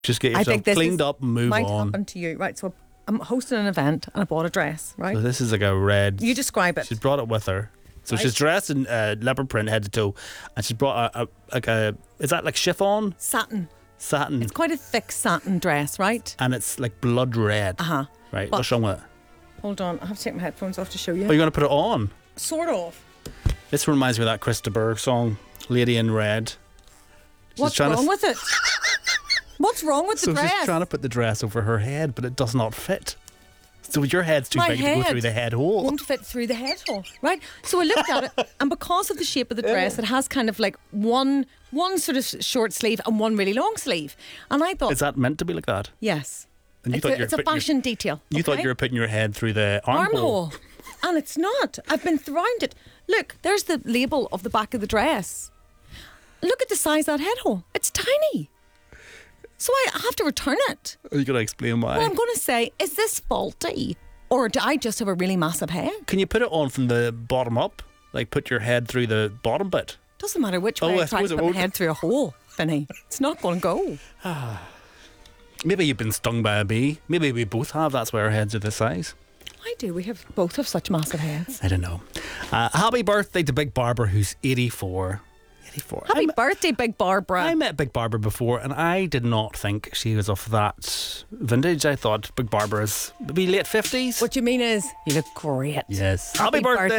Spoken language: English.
Just get I yourself think this cleaned up and move might on. happen to you. Right, so I'm hosting an event and I bought a dress, right? So this is like a red. You describe it. She's brought it with her. So Right. she's dressed in leopard print head to toe, and she's brought a is that like chiffon? Satin. Satin. It's quite a thick satin dress, right? And it's like blood red. Uh-huh. Right, But- what's wrong with it? Hold on, I have to take my headphones off to show Oh, you. you're going to put it on? Sort of. This reminds me of that Krista Berg song, Lady in Red. What's wrong with it? What's wrong with the So dress? she's trying to put the dress over her head, but it does not fit. So your head's too My big to go head through the head hole. won't fit through the head hole, right? So I looked at it, and because of the shape of the dress, it has kind of like one sort of short sleeve and one really long sleeve. And I thought, Is that meant to be like that? yes, And you it's thought a, you were it's a putting your- fashion detail. You thought okay? you were putting your head through the armhole. armhole, and it's not. I've been around it. Look, there's the label of the back of the dress. Look at the size of that head hole. It's tiny. So I have to return it. Are you going to explain why? Well, I'm going to say, is this faulty? Or do I just have a really massive head? Can you put it on from the bottom up? Like put your head through the bottom bit? Doesn't matter which Oh, way I I try suppose to it put my won't. head through a hole, Vinny. It's not going to go. Maybe you've been stung by a bee. Maybe we both have. That's why our heads are this size. I do. We have both have such massive heads. I don't know. Happy birthday to Big Barbara, who's 84. 84. Happy birthday, Big Barbara. I met Big Barbara before, and I did not think she was of that vintage. I thought Big Barbara's maybe late 50s. What you mean is, you look great. Yes. Happy birthday.